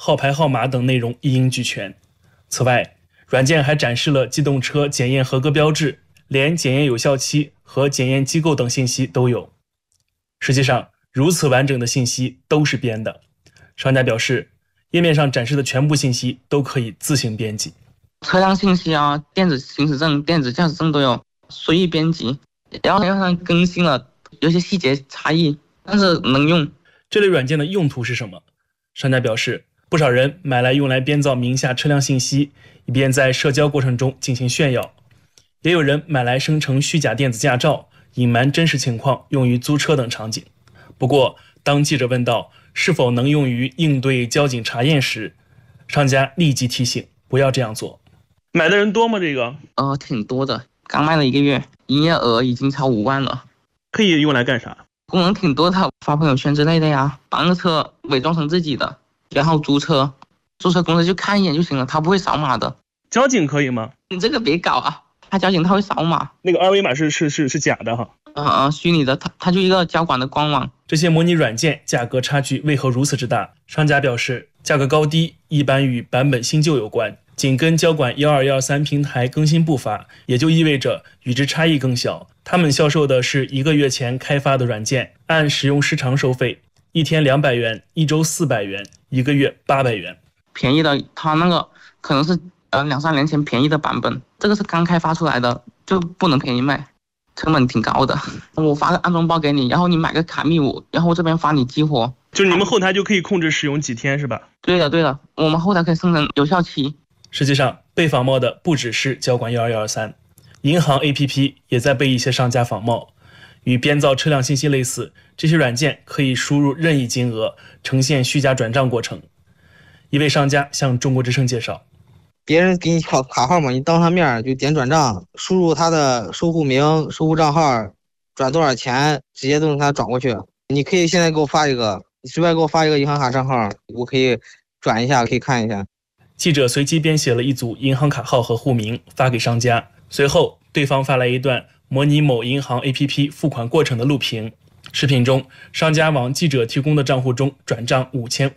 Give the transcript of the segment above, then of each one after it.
号牌号码等内容一应俱全。此外，软件还展示了机动车检验合格标志，连检验有效期和检验机构等信息都有。实际上，如此完整的信息都是编的。商家表示，页面上展示的全部信息都可以自行编辑。 车辆信息啊、电子行驶证、电子驾驶证都有，随意编辑。然后上更新了，有些细节差异，但是能用。 这类软件的用途是什么？商家表示，不少人买来用来编造名下车辆信息，以便在社交过程中进行炫耀；也有人买来生成虚假电子驾照，隐瞒真实情况，用于租车等场景。不过，当记者问到是否能用于应对交警查验时，商家立即提醒不要这样做。买的人多吗？这个挺多的，刚卖了1个月，营业额已经超5万了。 可以用来干啥？ 功能挺多的，发朋友圈之类的呀，把那个车伪装成自己的，然后租车公司就看一眼就行了，他不会扫码的。 交警可以吗？ 你这个别搞啊，交警他会扫码， 那个二维码是假的哈。 虚拟的，它就一个交管的官网。 这些模拟软件价格差距为何如此之大？商家表示，价格高低一般与版本新旧有关，紧跟交管12、13平台更新步伐，也就意味着与之差异更小。他们销售的是1个月前开发的软件，按使用时长收费，1天200元，1周400元，1个月800元。 便宜的，它那个可能是2-3年前便宜的版本，这个是刚开发出来的，就不能便宜卖，成本挺高的。我发个安装包给你，然后你买个卡密5，然后我这边发你激活。 就是你们后台就可以控制使用几天是吧？ 对的，我们后台可以生成有效期。 实际上，被仿冒的不只是交管12、13，银行 APP 也在被一些商家仿冒。与编造车辆信息类似，这些软件可以输入任意金额，呈现虚假转账过程。一位商家向中国之声介绍， 别人给你卡号嘛，你当他面就点转账，输入他的收户名、收户账号，转多少钱，直接都能给他转过去。你可以现在给我发一个，你随便给我发一个银行卡账号，我可以转一下，可以看一下。 记者随机编写了一组银行卡号和户名发给商家，随后对方发来一段模拟某银行 APP 付款过程的录屏。视频中，商家往记者提供的账户中转账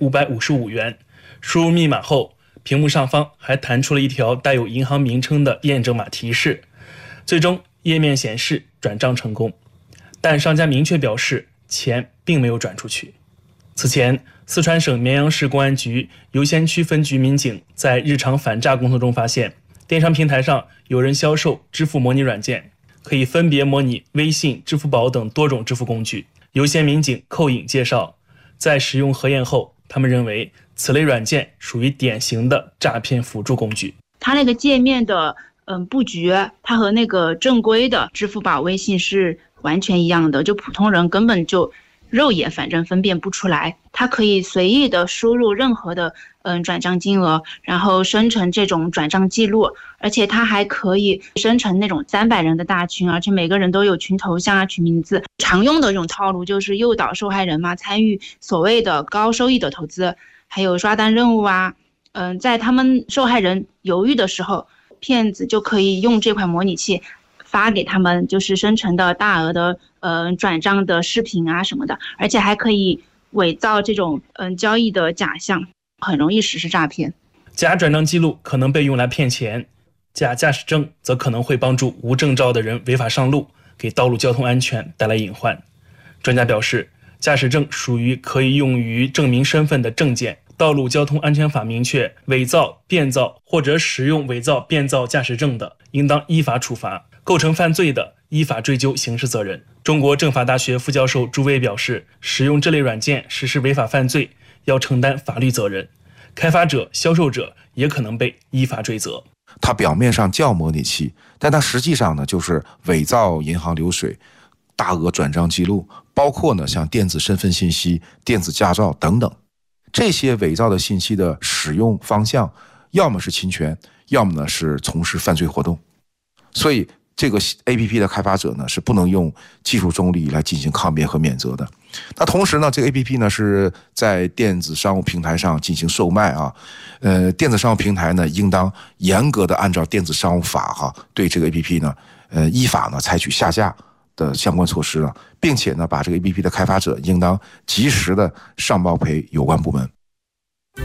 5555元，输入密码后，屏幕上方还弹出了一条带有银行名称的验证码提示，最终页面显示转账成功，但商家明确表示钱并没有转出去。此前，四川省绵阳市公安局游仙区分局民警在日常反诈工作中发现，电商平台上有人销售支付模拟软件，可以分别模拟微信、支付宝等多种支付工具。游仙民警寇颖介绍，在使用核验后，他们认为此类软件属于典型的诈骗辅助工具。 它那个界面的布局，它和那个正规的支付宝、微信是完全一样的，就普通人根本就肉眼反正分辨不出来。它可以随意的输入任何的转账金额，然后生成这种转账记录，而且它还可以生成那种300人的大群，而且每个人都有群头像啊、群名字。常用的这种套路就是诱导受害人嘛参与所谓的高收益的投资，还有刷单任务啊。在他们受害人犹豫的时候，骗子就可以用这款模拟器发给他们就是生成的大额的转账的视频啊什么的，而且还可以伪造这种交易的假象，很容易实施诈骗。 假转账记录可能被用来骗钱，假驾驶证则可能会帮助无证照的人违法上路，给道路交通安全带来隐患。专家表示，驾驶证属于可以用于证明身份的证件。道路交通安全法明确，伪造、变造或者使用伪造、变造驾驶证的，应当依法处罚；构成犯罪的，依法追究刑事责任。中国政法大学副教授朱威表示，使用这类软件实施违法犯罪，要承担法律责任，开发者、销售者也可能被依法追责。 它表面上叫模拟器，但它实际上呢，就是伪造银行流水、大额转账记录，包括呢像电子身份信息、电子驾照等等。这些伪造的信息的使用方向，要么是侵权，要么呢是从事犯罪活动。所以这个 APP 的开发者呢是不能用技术中立来进行抗辩和免责的。那同时呢，这个 APP 呢是在电子商务平台上进行售卖啊。电子商务平台呢应当严格的按照电子商务法对这个 APP 呢依法呢采取下架的相关措施了，并且呢，把这个 APP 的开发者应当及时的上报赔有关部门。